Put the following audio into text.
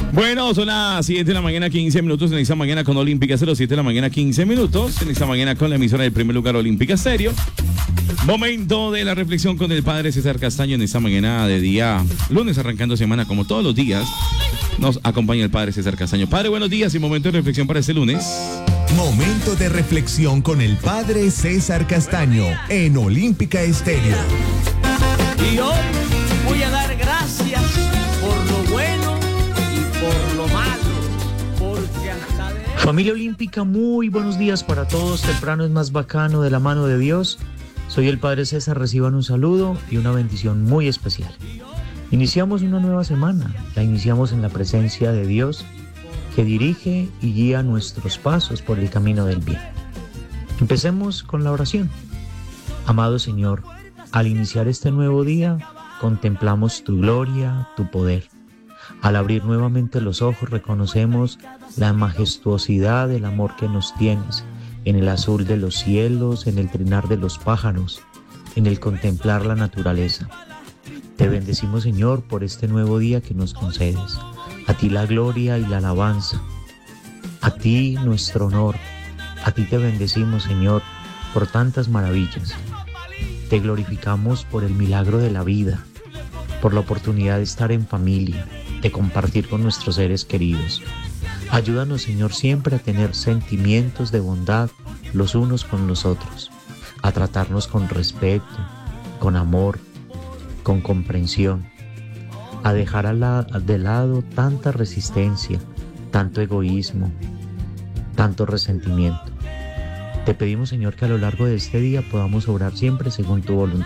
Bueno, son las 7 de la mañana, 15 minutos en esta mañana con Olímpica 07 de la mañana, 15 minutos. En esta mañana con la emisora del primer lugar Olímpica Estéreo. Momento de la reflexión con el padre César Castaño en esta mañana de día lunes, arrancando semana como todos los días. Nos acompaña el padre César Castaño. Padre, buenos días y momento de reflexión para este lunes. Momento de reflexión con el padre César Castaño en Olímpica Estéreo. Y hoy voy a dar gracias por lo bueno y por lo malo, porque hasta de... Familia Olímpica, muy buenos días para todos. Temprano es más bacano de la mano de Dios. Soy el padre César, reciban un saludo y una bendición muy especial. Iniciamos una nueva semana, la iniciamos en la presencia de Dios, que dirige y guía nuestros pasos por el camino del bien. Empecemos con la oración. Amado Señor, al iniciar este nuevo día, contemplamos tu gloria, tu poder. Al abrir nuevamente los ojos, reconocemos la majestuosidad del amor que nos tienes, en el azul de los cielos, en el trinar de los pájaros, en el contemplar la naturaleza. Te bendecimos, Señor, por este nuevo día que nos concedes. A ti la gloria y la alabanza, a ti nuestro honor, a ti te bendecimos, Señor, por tantas maravillas. Te glorificamos por el milagro de la vida, por la oportunidad de estar en familia, de compartir con nuestros seres queridos. Ayúdanos, Señor, siempre a tener sentimientos de bondad los unos con los otros, a tratarnos con respeto, con amor, con comprensión, a dejar de lado tanta resistencia, tanto egoísmo, tanto resentimiento. Te pedimos, Señor, que a lo largo de este día podamos obrar siempre según tu voluntad.